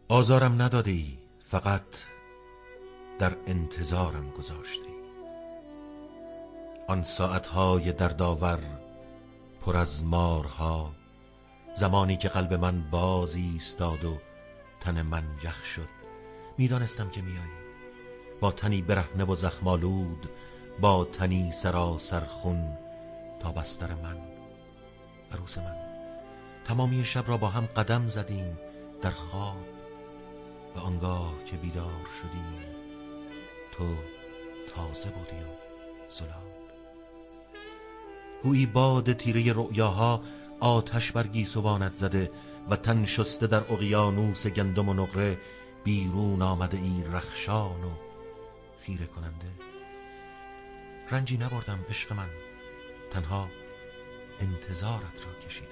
آزارم نداده ای، فقط در انتظارم گذاشته ای. آن ساعتهای دردآور پر از مارها، زمانی که قلب من باز ایستاد و تن من یخ شد. میدانستم که میایی، با تنی برهنه و زخمالود، با تنی سراسر خون تا بستر من. عروس من، تمامی شب را با هم قدم زدیم در خواب و آنگاه که بیدار شدیم تو تازه بودی و زلال. گویی باد تیره رؤیاها آتش بر گیسوانت زده و تن شسته در اقیانوس گندم و نقره بیرون آمده ای رخشان و خیره کننده. رنجی نبردم عشق من، تنها انتظارت را کشیدم.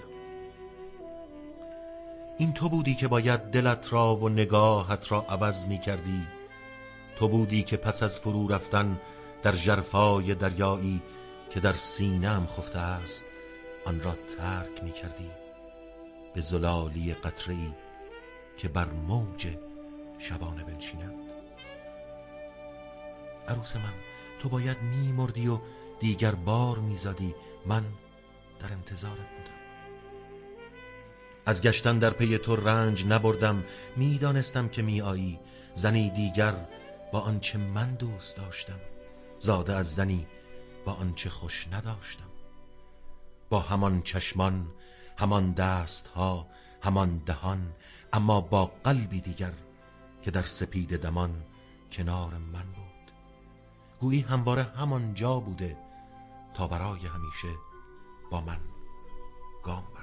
این تو بودی که باید دلت را و نگاهت را عوض می کردی. تو بودی که پس از فرو رفتن در ژرفای دریایی که در سینه‌ام خفته است آن را ترک می کردی به زلالی قطره‌ای که بر موج شبانه بنشیند. عروس من، تو باید می مردی و دیگر بار می زدی. من در انتظارت بودم. از گشتن در پی تو رنج نبردم. می دانستم که می آیی، زنی دیگر با آنچه من دوست داشتم، زاده از زنی با آنچه خوش نداشتم، با همان چشمان، همان دستها، همان دهان، اما با قلبی دیگر که در سپید دمان کنار من بود. گویی همواره همان جا بوده تا برای همیشه با من گام